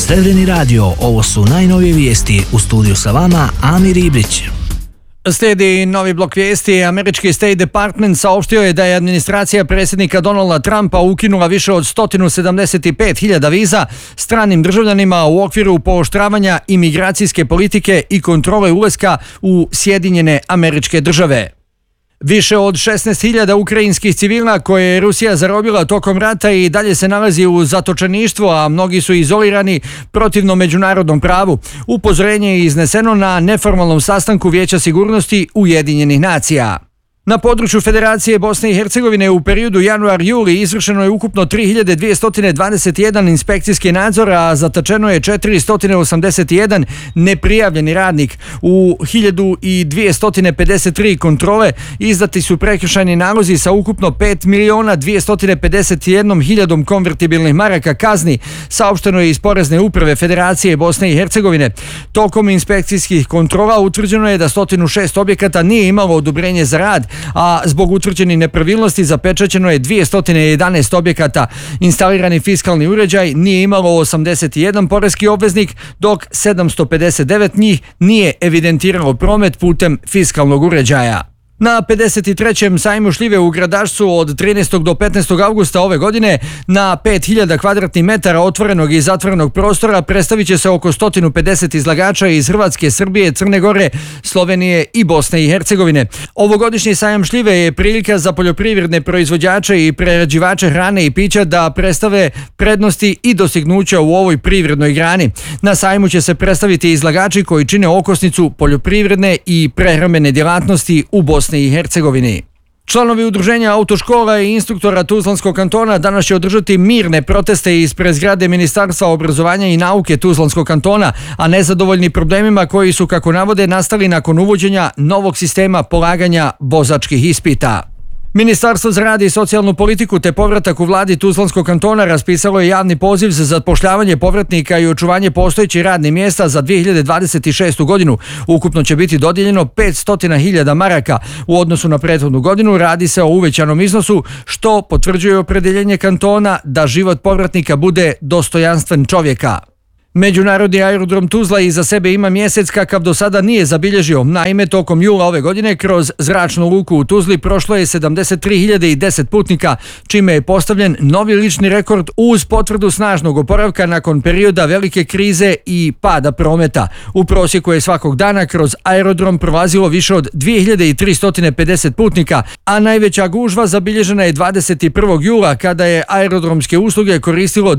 Srebreni radio, ovo su najnovije vijesti. U studiju sa vama Amir Ibrić. Slijedi novi blok vijesti. Američki State Department saopštio je da je administracija predsjednika Donalda Trumpa ukinula više od 175.000 viza stranim državljanima u okviru pooštravanja imigracijske politike i kontrole ulaska u Sjedinjene Američke Države. Više od 16.000 ukrajinskih civila koje je Rusija zarobila tokom rata i dalje se nalazi u zatočeništvu, a mnogi su izolirani protivno međunarodnom pravu. Upozorenje je izneseno na neformalnom sastanku Vijeća sigurnosti Ujedinjenih nacija. Na području Federacije Bosne i Hercegovine u periodu januar-juli izvršeno je ukupno 3.221 inspekcijski nadzor, a zatečeno je 481 neprijavljeni radnik. U 1.253 kontrole izdati su prekršajni nalozi sa ukupno 5.251.000 konvertibilnih maraka kazni, saopšteno je iz Porezne uprave Federacije Bosne i Hercegovine. Tokom inspekcijskih kontrola utvrđeno je da 106 objekata nije imalo odobrenje za rad, a zbog utvrđenih nepravilnosti zapečaćeno je 211 objekata. Instalirani fiskalni uređaj nije imalo 81 poreski obveznik, dok 759 njih nije evidentiralo promet putem fiskalnog uređaja. Na 53. sajmu šljive u Gradačcu od 13. do 15. avgusta ove godine na 5.000 kvadratnih metara otvorenog i zatvorenog prostora predstavit će se oko 150 izlagača iz Hrvatske, Srbije, Crne Gore, Slovenije i Bosne i Hercegovine. Ovogodišnji sajam šljive je prilika za poljoprivredne proizvođače i prerađivače hrane i pića da predstave prednosti i dostignuća u ovoj privrednoj grani. Na sajmu će se predstaviti izlagači koji čine okosnicu poljoprivredne i prehrambene djelatnosti u Bosni i Hercegovini. Članovi udruženja autoškola i instruktora Tuzlanskog kantona danas će održati mirne proteste ispred zgrade Ministarstva obrazovanja i nauke Tuzlanskog kantona, a nezadovoljni problemima koji su, kako navode, nastali nakon uvođenja novog sistema polaganja vozačkih ispita. Ministarstvo za rad i socijalnu politiku te povratak u vladi Tuzlanskog kantona raspisalo je javni poziv za zapošljavanje povratnika i očuvanje postojećih radnih mjesta za 2026. godinu. Ukupno će biti dodijeljeno 500.000 maraka. U odnosu na prethodnu godinu radi se o uvećanom iznosu, što potvrđuje opredjeljenje kantona da život povratnika bude dostojanstven čovjeka. Međunarodni aerodrom Tuzla iza sebe ima mjesec kakav do sada nije zabilježio. Naime, tokom jula ove godine kroz zračnu luku u Tuzli prošlo je 73.010 putnika, čime je postavljen novi lični rekord uz potvrdu snažnog oporavka nakon perioda velike krize i pada prometa. U prosjeku je svakog dana kroz aerodrom prolazilo više od 2.350 putnika, a najveća gužva zabilježena je 21. jula kada je aerodromske usluge koristilo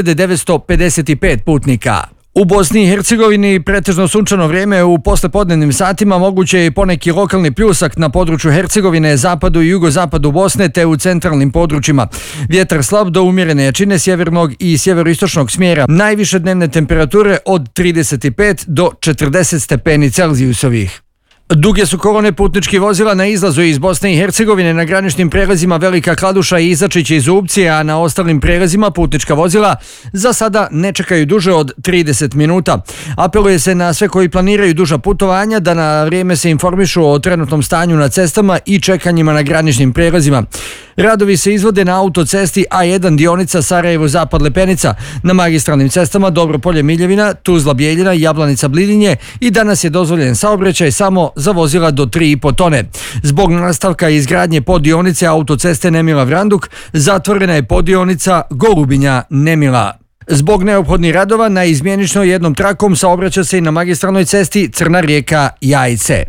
2.955 putnika. U Bosni i Hercegovini pretežno sunčano vrijeme u poslepodnevnim satima, moguće je poneki lokalni pljusak na području Hercegovine, zapadu i jugozapadu Bosne te u centralnim područjima. Vjetar slab do umjerene jačine sjevernog i sjeveroistočnog smjera. Najviše dnevne temperature od 35 do 40 stepeni Celzijusovih. Duge su kolone putničkih vozila na izlazu iz Bosne i Hercegovine na graničnim prelazima Velika Kladuša i Izačić i Zubci, a na ostalim prelazima putnička vozila za sada ne čekaju duže od 30 minuta. Apeluje se na sve koji planiraju duža putovanja da na vrijeme se informišu o trenutnom stanju na cestama i čekanjima na graničnim prelazima. Radovi se izvode na autocesti A1 dionica Sarajevo-Zapad Lepenica, na magistralnim cestama Dobropolje-Miljevina, Tuzla-Bijeljina, Jablanica-Blidinje i danas je dozvoljen saobraćaj samo za vozila do 3,5 tone. Zbog nastavka izgradnje poddionice autoceste Nemila-Vranduk zatvorena je poddionica Golubinja-Nemila. Zbog neophodnih radova na izmjenično jednom trakom saobraća se i na magistralnoj cesti Crna Rijeka-Jajce.